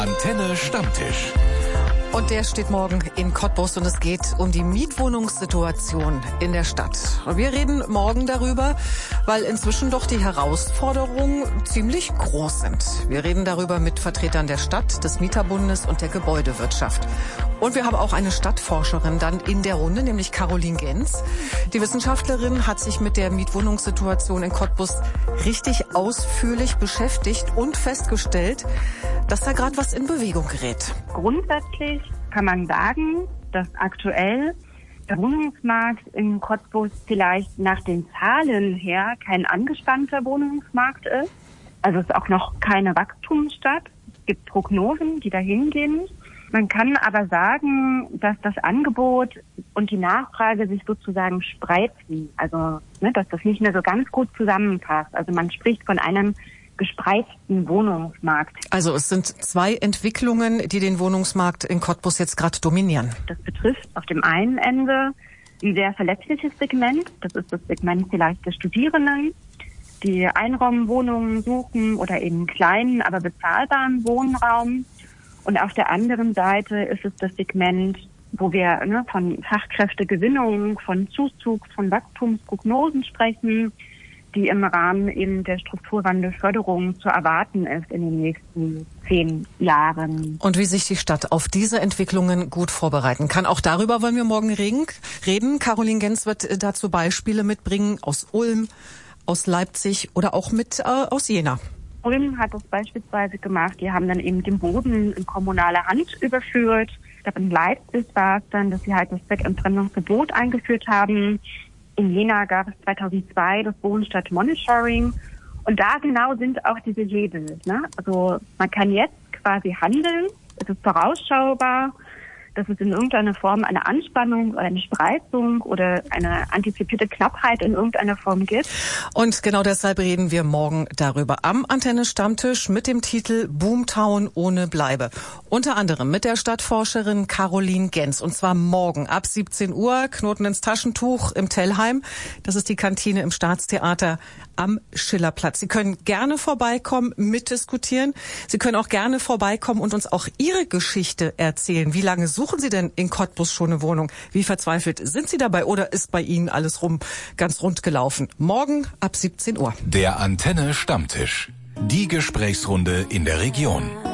Antenne Stammtisch. Und der steht morgen in Cottbus und es geht um die Mietwohnungssituation in der Stadt. Und wir reden morgen darüber, weil inzwischen doch die Herausforderungen ziemlich groß sind. Wir reden darüber mit Vertretern der Stadt, des Mieterbundes und der Gebäudewirtschaft. Und wir haben auch eine Stadtforscherin dann in der Runde, nämlich Caroline Genz. Die Wissenschaftlerin hat sich mit der Mietwohnungssituation in Cottbus richtig ausführlich beschäftigt und festgestellt, dass da gerade was in Bewegung gerät. Grundsätzlich kann man sagen, dass aktuell der Wohnungsmarkt in Cottbus vielleicht nach den Zahlen her kein angespannter Wohnungsmarkt ist. Also es ist auch noch keine Wachstumsstadt. Es gibt Prognosen, die dahin gehen. Man kann aber sagen, dass das Angebot und die Nachfrage sich sozusagen spreizen. Also, dass das nicht mehr so ganz gut zusammenpasst. Also man spricht von einem gespreizten Wohnungsmarkt. Also es sind zwei Entwicklungen, die den Wohnungsmarkt in Cottbus jetzt gerade dominieren. Das betrifft auf dem einen Ende ein sehr verletzliches Segment. Das ist das Segment vielleicht der Studierenden, die Einraumwohnungen suchen oder eben kleinen, aber bezahlbaren Wohnraum. Und auf der anderen Seite ist es das Segment, wo wir von Fachkräftegewinnung, von Zuzug, von Wachstumsprognosen sprechen, die im Rahmen eben der Strukturwandelförderung zu erwarten ist in den nächsten 10 Jahren. Und wie sich die Stadt auf diese Entwicklungen gut vorbereiten kann. Auch darüber wollen wir morgen reden. Caroline Genz wird dazu Beispiele mitbringen aus Ulm, aus Leipzig oder auch aus Jena. Ulm hat das beispielsweise gemacht. Die haben dann eben den Boden in kommunale Hand überführt. Ich glaube, in Leipzig war es dann, dass sie halt das Zweckentfremdungsgebot eingeführt haben. In Jena gab es 2002 das Wohnstadt-Monitoring. Und da genau sind auch diese Hebel. Also man kann jetzt quasi handeln. Es ist vorausschaubar, dass es in irgendeiner Form eine Anspannung oder eine Spreizung oder eine antizipierte Knappheit in irgendeiner Form gibt. Und genau deshalb reden wir morgen darüber am Antenne-Stammtisch mit dem Titel Boomtown ohne Bleibe. Unter anderem mit der Stadtforscherin Caroline Genz. Und zwar morgen ab 17 Uhr, Knoten ins Taschentuch im Tellheim. Das ist die Kantine im Staatstheater am Schillerplatz. Sie können gerne vorbeikommen, mitdiskutieren. Sie können auch gerne vorbeikommen und uns auch Ihre Geschichte erzählen. Wie lange suchen Sie denn in Cottbus schon eine Wohnung? Wie verzweifelt sind Sie dabei oder ist bei Ihnen alles ganz rund gelaufen? Morgen ab 17 Uhr. Der Antenne Stammtisch. Die Gesprächsrunde in der Region.